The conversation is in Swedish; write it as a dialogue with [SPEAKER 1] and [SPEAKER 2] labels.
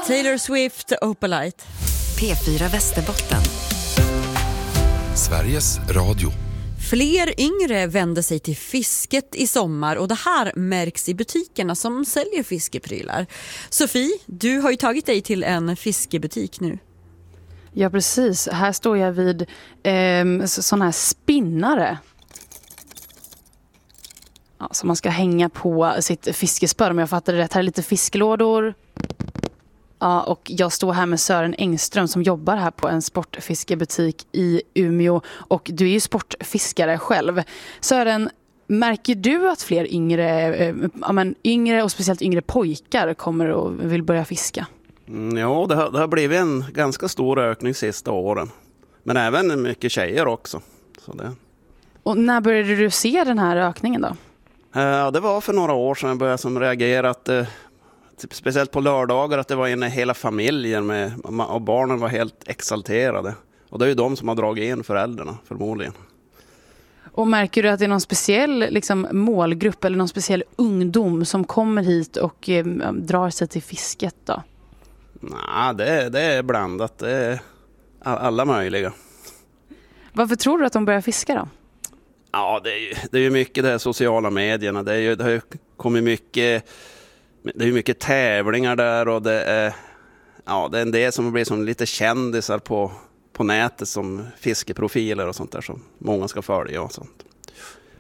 [SPEAKER 1] Taylor Swift, Opalite.
[SPEAKER 2] P4 Västerbotten.
[SPEAKER 3] Sveriges Radio.
[SPEAKER 1] Fler yngre vänder sig till fisket i sommar och det här märks i butikerna som säljer fiskeprylar. Sofie, du har ju tagit dig till en fiskebutik nu.
[SPEAKER 4] Ja, precis. Här står jag vid sån här spinnare. Ja, som man ska hänga på sitt fiskespör, om jag fattar det rätt. Här är lite fisklådor. Ja, och jag står här med Sören Engström som jobbar här på en sportfiskebutik i Umeå. Och du är ju sportfiskare själv. Sören, märker du att fler yngre och speciellt yngre pojkar kommer och vill börja fiska?
[SPEAKER 5] Ja, det har blivit en ganska stor ökning sista åren. Men även mycket tjejer också. Så det.
[SPEAKER 4] Och när började du se den här ökningen då?
[SPEAKER 5] Ja, det var för några år sedan jag började reagera att speciellt på lördagar att det var inne hela familjen och barnen var helt exalterade. Och det är ju de som har dragit in föräldrarna förmodligen.
[SPEAKER 4] Och märker du att det är någon speciell målgrupp eller någon speciell ungdom som kommer hit och drar sig till fisket då?
[SPEAKER 5] Nej, det är blandat. Det är alla möjliga. Varför
[SPEAKER 4] tror du att de börjar fiska då?
[SPEAKER 5] Ja, det är ju mycket de här sociala medierna. Det har ju kommit mycket. Det är mycket tävlingar där och det är en del som blir som lite kändisar på nätet som fiskeprofiler och sånt där som många ska följa och sånt.